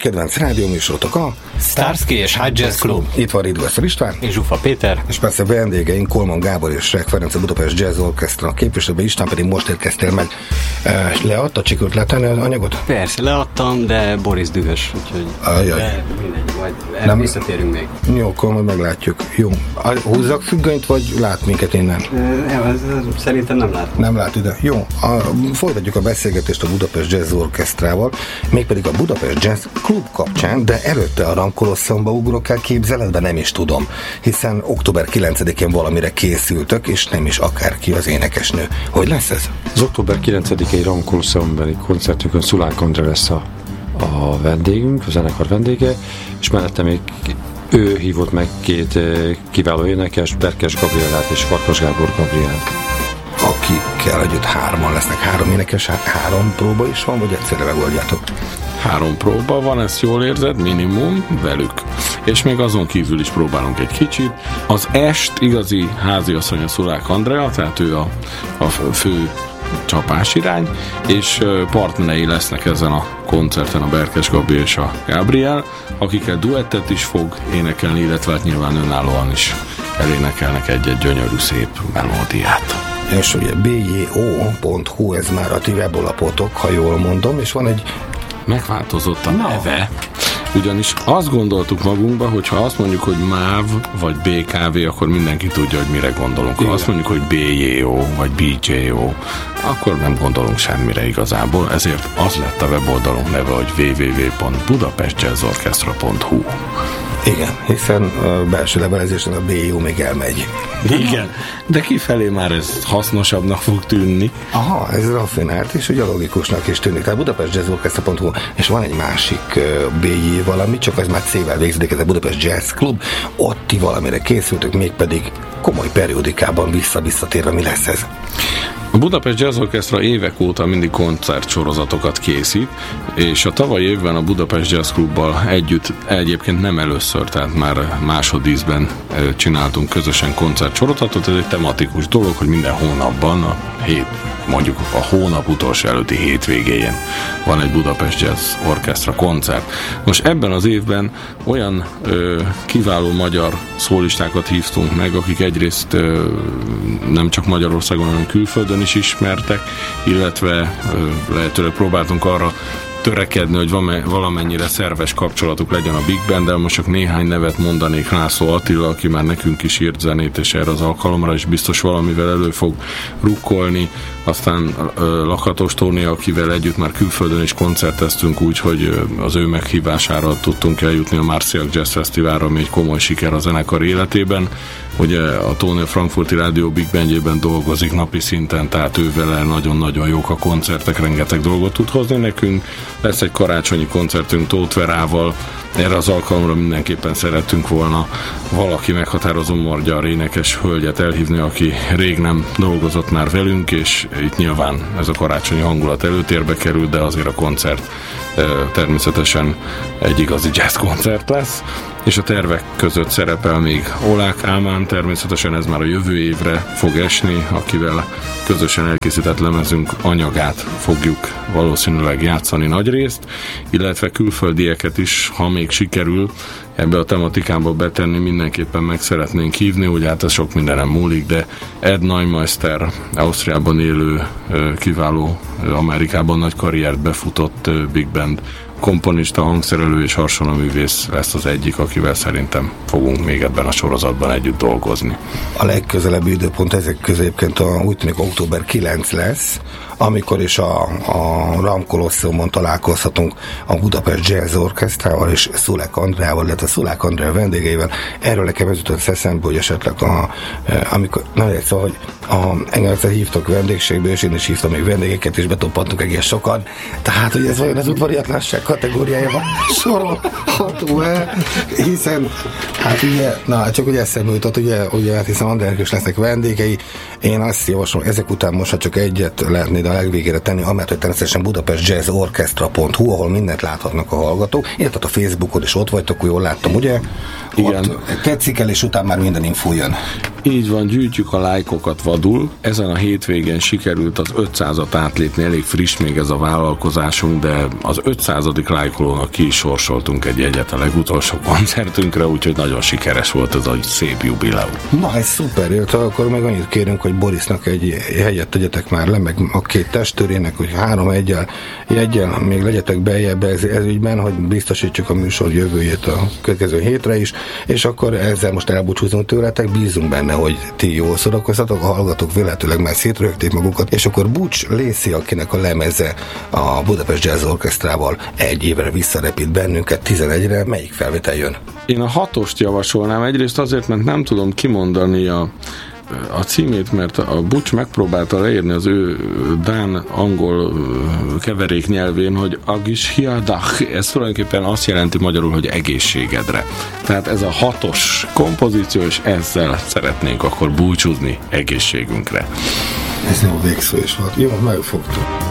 kedvenc rádióműsorotok a Starsky és High Jazz Club. Itt van Ridgway István és Zsufa Péter. És persze vendégeink Kolman Gábor és Srek Ferenc, a Budapest Jazz Orchestra képviselőben. István, pedig most érkeztél meg. Leadta, sikerült letenni az anyagot? Persze, leadtam, de Boris dühös, úgyhogy de mindegy, majd nem visszatérünk még. Jó, akkor majd meglátjuk. Jó. Húzzak függönyt, vagy lát minket innen? Szerintem nem lát. Nem lát ide. Jó. Folytatjuk a beszélgetést a Budapest Jazz Orchestrával, mégpedig a Budapest Jazz Club kapcsán, de előtte a Ram Colosseumba ugrok el képzeletben, nem is tudom, hiszen október 9-én valamire készültök, és nem is akárki az énekesnő. Hogy lesz ez? Az október 9-i Ram Colosseum-beli koncertünkön Szulák André lesz a vendégünk, a zenekar vendége, és mellette még ő hívott meg két kiváló énekes, Berkes Gabriellát és Farkas Gábor Gabrielt. Akikkel együtt hárman lesznek, 3 énekes, 3 próba is van, vagy egyszerre megoldjátok? 3 próba van, ezt jól érzed, minimum velük. És még azon kívül is próbálunk egy kicsit. Az est igazi háziasszony a Szulák Andrea, tehát ő a fő csapásirány, és partnerei lesznek ezen a koncerten a Berkes Gabi és a Gabriel, akikkel duettet is fog énekelni, illetve hát nyilván önállóan is elénekelnek egy-egy gyönyörű szép melódiát. És ugye bjo.hu, ez már a ti webolapotok, ha jól mondom, és van egy... Megváltozott a neve, ugyanis azt gondoltuk magunkba, hogy ha azt mondjuk, hogy MÁV vagy BKV, akkor mindenki tudja, hogy mire gondolunk. Ha azt mondjuk, hogy BJO vagy BJO, akkor nem gondolunk semmire igazából, ezért az lett a weboldalunk neve, hogy www.budapestjazzorchestra.hu. Igen, hiszen belső levelezésen a BJO még elmegy. Igen, de kifelé már ez hasznosabbnak fog tűnni. Aha, ez raffinált, és ugye logikusnak is tűnik. Tehát budapestjazzorchestra.hu, és van egy másik BJ valami, csak az már C-vel végződik, ez a Budapest Jazz Club, ott ti valamire készültök, mégpedig komoly periódikában visszatérve, mi lesz ez? A Budapest Jazz Orchestra évek óta mindig koncertsorozatokat készít, és a tavalyi évben a Budapest Jazz Clubbal együtt egyébként nem először, tehát már másodízben csináltunk közösen koncertsorozatot. Ez egy tematikus dolog, hogy minden hónapban mondjuk a hónap utolsó előtti hétvégéjén van egy Budapest Jazz Orchestra koncert. Most ebben az évben olyan kiváló magyar szólistákat hívtunk meg, akik egyrészt nem csak Magyarországon, hanem külföldön is ismertek, illetve lehetőleg próbáltunk arra törekedni, hogy valamennyire szerves kapcsolatuk legyen a Big Banddel. Most csak néhány nevet mondanék. László Attila, aki már nekünk is írt zenét, és erre az alkalomra is biztos valamivel elő fog rukkolni. Aztán Lakatos Tóni, akivel együtt már külföldön is koncerteztünk, úgyhogy az ő meghívására tudtunk eljutni a Marciak Jazz Fesztiválra, ami egy komoly siker a zenekar életében. Ugye a Tóni a Frankfurti Rádió Big Bandjében dolgozik napi szinten, tehát ővele nagyon-nagyon jók a koncertek, rengeteg dolgot tud hozni nekünk. Lesz egy karácsonyi koncertünk Tóth Verával, erre az alkalomra mindenképpen szerettünk volna valaki meghatározó magyar énekes hölgyet elhívni, aki rég nem dolgozott már velünk, és itt nyilván ez a karácsonyi hangulat előtérbe kerül, de azért a koncert természetesen egy igazi jazz koncert lesz. És a tervek között szerepel még Olák Álmán, természetesen ez már a jövő évre fog esni, akivel közösen elkészített lemezünk anyagát fogjuk valószínűleg játszani nagyrészt, illetve külföldieket is, ha még sikerül ebbe a tematikába betenni, mindenképpen meg szeretnénk hívni, hogy hát ez sok mindenem múlik, de Ed Neumeister, Ausztriában élő, kiváló, Amerikában nagy karriert befutott Big Band komponista, hangszerelő és harsonaművész lesz az egyik, akivel szerintem fogunk még ebben a sorozatban együtt dolgozni. A legközelebbi időpont ezek középként úgy tűnik október 9 lesz, amikor is a Ram Colosseumon találkozhatunk a Budapest Jazz Orchestrával és Szulák Andreával, illetve Szulák Andrea vendégeivel. Erről nekem ez jutott eszembe, hogy esetleg amikor, szóval, hogy engem egyszer hívtak vendégségbe, és én is hívtam még vendégeket, és betoppantunk egész sokan. Tehát, hogy ez olyan az udvariatlanság kategóriájában sorolható el, hiszen hát ugye, csak ugye eszembe jutott, ugye hát hiszen Andrának is lesznek vendégei. Én azt javaslom, ezek után most csak egyet lehetne ide a legvégére tenni, amelyet természetesen budapestjazzorchestra.hu, ahol mindent láthatnak a hallgatók, illetve a Facebookon is ott vagytok, jól láttam, ugye? Igen. Ott tetszik el, és utána már minden infó jön. Így van, gyűjtjük a lájkokat vadul. Ezen a hétvégén sikerült az 500-at átlépni, elég friss még ez a vállalkozásunk, de az 500. lájkolónak ki is sorsoltunk egy jegyet a legutolsó koncertünkre, úgyhogy nagyon sikeres volt ez a szép jubileum. Na, ez szuper, akkor meg annyit kérünk, hogy Borisnak egy hegyet tegyetek már le, meg a két testőrének, hogy 3-1 jeggyel még legyetek beljebb ez ügyben, hogy biztosítsuk a műsor jövőjét a következő hétre is, és akkor ezzel most elbúcsúzunk tőletek, bízunk benne, hogy ti jól szórakoztatok, a hallgatók véletlenül már szétrögték magukat, és akkor Butch Lacey, akinek a lemeze a Budapest Jazz Orchestrával egy évre visszarepít bennünket 11-re, melyik felvétel jön? Én a 6-ost javasolnám, egyrészt azért, mert nem tudom kimondani a címét, mert a Butch megpróbálta leírni az ő dán-angol keverék nyelvén, hogy Agishiadach, ez tulajdonképpen azt jelenti magyarul, hogy egészségedre. Tehát ez a 6-os kompozíció, és ezzel szeretnénk akkor búcsúzni egészségünkre. Ez jó végszó is volt. Jó, megfogtuk.